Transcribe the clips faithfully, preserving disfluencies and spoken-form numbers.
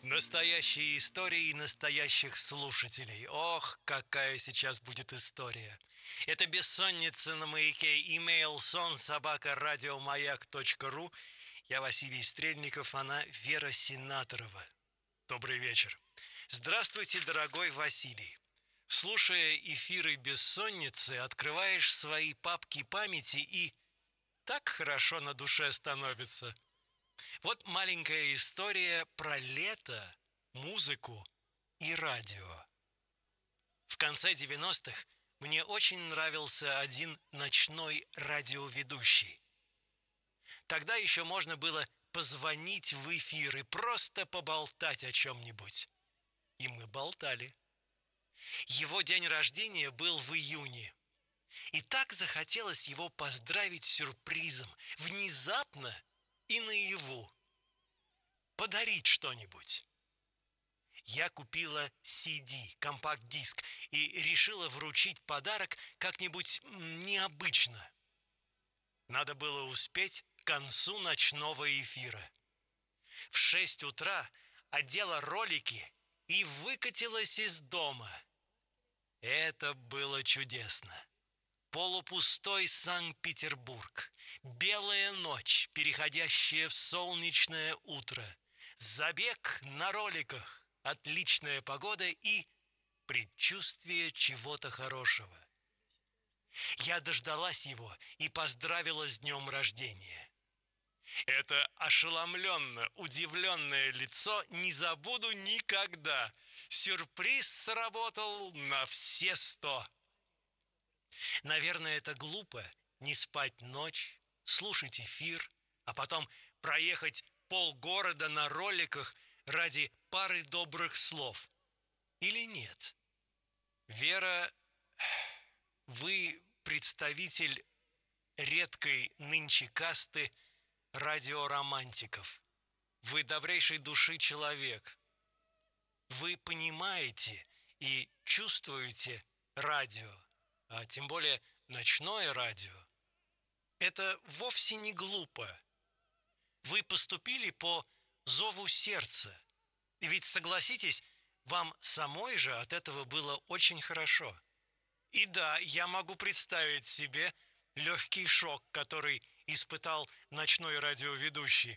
Настоящие истории настоящих слушателей. Ох, какая сейчас будет история. Это «Бессонница на маяке». Имейл сон собака радиомаяк точка ру. Я Василий Стрельников, она Вера Сенаторова. Добрый вечер. Здравствуйте, дорогой Василий. Слушая эфиры «Бессонницы», открываешь свои папки памяти и так хорошо на душе становится. Вот маленькая история про лето, музыку и радио. В конце девяностых мне очень нравился один ночной радиоведущий. Тогда еще можно было позвонить в эфир и просто поболтать о чем-нибудь. И мы болтали. Его день рождения был в июне. И так захотелось его поздравить сюрпризом, внезапно и наяву. Подарить что-нибудь. Я купила си ди, компакт-диск, и решила вручить подарок как-нибудь необычно. Надо было успеть к концу ночного эфира. В шесть утра одела ролики и выкатилась из дома. Это было чудесно. Полупустой Санкт-Петербург, белая ночь, переходящая в солнечное утро, забег на роликах, отличная погода и предчувствие чего-то хорошего. Я дождалась его и поздравила с днем рождения. Это ошеломленно, удивленное лицо не забуду никогда. Сюрприз сработал на все сто. Наверное, это глупо не спать ночь, слушать эфир, а потом проехать полгорода на роликах ради пары добрых слов. Или нет? Вера, вы представитель редкой нынче касты радиоромантиков. Вы добрейшей души человек. Вы понимаете и чувствуете радио, а тем более ночное радио. Это вовсе не глупо. Вы поступили по зову сердца. И ведь, согласитесь, вам самой же от этого было очень хорошо. И да, я могу представить себе легкий шок, который испытал ночной радиоведущий.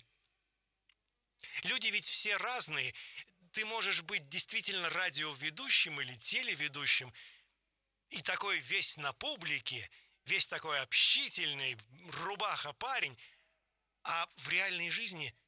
Люди ведь все разные. Ты можешь быть действительно радиоведущим или телеведущим, и такой весь на публике, весь такой общительный, рубаха парень, а в реальной жизни